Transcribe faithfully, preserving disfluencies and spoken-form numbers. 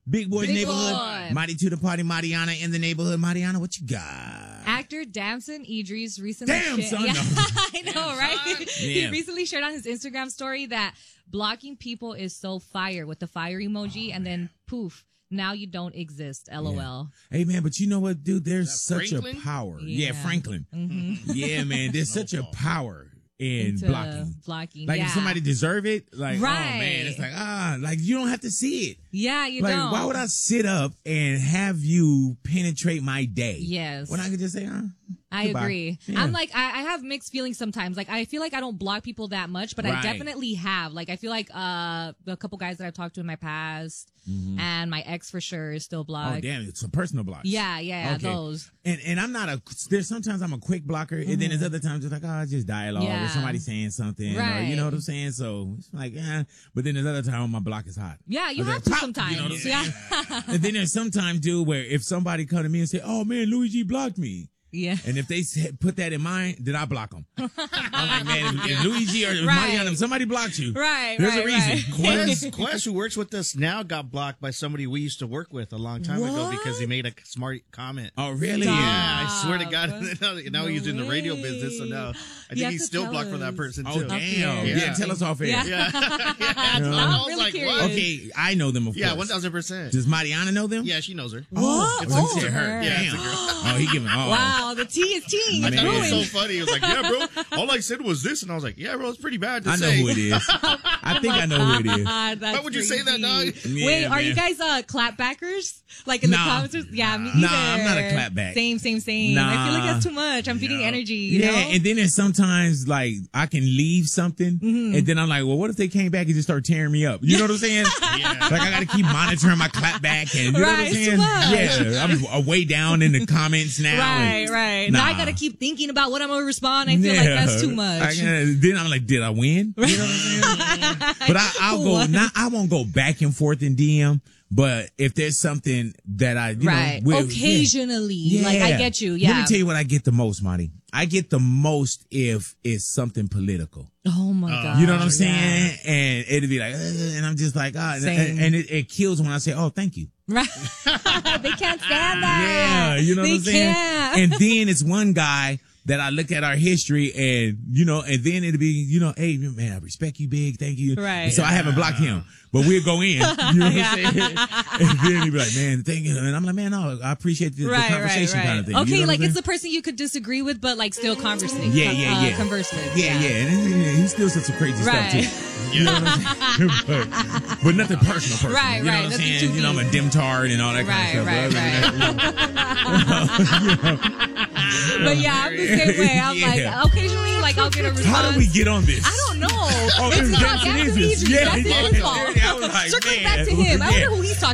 Big Boy's Big Neighborhood. Boy. Mighty to the party, Mariana in the neighborhood. Mariana, what you got? Actor Damson Idris recently Damn, shared, son, yeah, no. I know, Damn, right? son. He Yeah. recently shared on his Instagram story that blocking people is so fire with the fire emoji, and then poof, now you don't exist. LOL. Hey, man, but you know what, dude? There's Is that such Franklin? a power. Yeah. Yeah, Franklin. Mm-hmm. Yeah, man, there's No such a fault. power in Into blocking. blocking. Like yeah. if somebody deserve it, like, oh Right. man, it's like, ah, like you don't have to see it. Yeah, you like, don't. why would I sit up and have you penetrate my day? Yes. When I could just say, ah, I goodbye. agree. Yeah. I'm like, I, I have mixed feelings sometimes. Like, I feel like I don't block people that much, but I Right. definitely have. Like, I feel like uh, a couple guys that I've talked to in my past, and my ex for sure is still oh blocked. damn, it's a personal block. Yeah, yeah, Okay. those. And and I'm not a. There's sometimes I'm a quick blocker, and then there's other times it's like, oh, it's just dialogue Yeah. or somebody saying something, or Right. you know what I'm saying. So it's like, yeah. But then there's other time my block is hot. Yeah, you Okay, have to pop, sometimes. you know what I'm yeah. And then there's sometimes, dude, where if somebody come to me and say, oh man, Luigi blocked me. yeah. And if they say- put that in mind, then I block them. I'm like, man, if, if Luigi or if Right. Mariana, if somebody blocked you, Right, there's right, a reason. right. Quest, Quest, who works with us now, got blocked by somebody we used to work with a long time ago What? because he made a smart comment. Oh, really? Stop. Yeah, I swear to God. now No he's in the radio way. business, so now I You think have he's to still tell blocked for that us. person, Oh, too. damn. Okay. Yeah. Yeah. tell us off air. Yeah. Yeah. yeah. Yeah. I was really like, curious. what? Okay, I know them, of Yeah, course. one thousand percent. Does Mariana know them? Yeah, she knows her. Oh, What? so he Oh, said her. her. Yeah, it's Damn. a girl. Oh, he giving. Oh. Wow, the tea is tea. Man. I thought it was so Ruined. funny. He was like, yeah, bro, all I said was this. And I was like, yeah, bro, it's pretty bad to I know say. who it is. I think I know who it is. That's Why would you say that, crazy. dog? Yeah, Wait, are man. you guys uh clapbackers? Like in the Nah. comments? Yeah, me Nah, either. I'm not a clapback. Same, same, same. I feel like Nah. that's too much. I'm feeding energy. You Yeah, know? and then there's sometimes like I can leave something, Mm-hmm. and then I'm like, well, what if they came back and just start tearing me up? You know what I'm saying? Yeah. Like I got to keep monitoring my clap back, and you know what Right, I'm it's too saying? much. Yeah, I'm uh, way down in the comments now. Right, and- right. Nah. Now I gotta keep thinking about what I'm gonna respond. I feel like Yeah. that's too much. I gotta- then I'm like, did I win? You know what I'm saying? But I, I'll go. What? Not, I won't go back and forth in D M. But if there's something that I, you Right. know, will- Occasionally. yeah. Like, I get you. Yeah. Let me tell you what I get the most, Monty. I get the most if it's something political. Oh my God. You know what I'm yeah. saying? And it'd be like, "Ugh," and I'm just like, ah, and, Same. and it, it kills when I say, oh, thank you. Right. They can't stand that. Yeah, you know they what I'm saying? Can't. And then it's one guy that I look at our history and, you know, and then it'll be, you know, hey, man, I respect you big. Thank you. Right. And so I haven't blocked him, but we'll go in. You know what I'm saying? And then he'll be like, man, thank you. And I'm like, man, no, I appreciate the, Right, the conversation right, right. kind of thing. Okay, You know what like I'm it's saying? the person you could disagree with, but like still conversing. Yeah, yeah, uh, yeah. Converse with. Yeah, yeah. And he- he still said some crazy Right. stuff too. You know what I'm saying? but, but nothing personal, personal. Right, you know right. what I'm Nothing saying? too You know, I'm a deep. dim tard and all that Right, kind of right, stuff. But yeah, I'm the same way. I'm Yeah. like, occasionally, like I'll get a response. How do we get on this? I don't know. Oh, it's it's about Jackson Jackson Idris. Idris. Yeah, That's yeah, his fault. yeah. I was like, Circling man. back to him. I Yeah. wonder who he's talking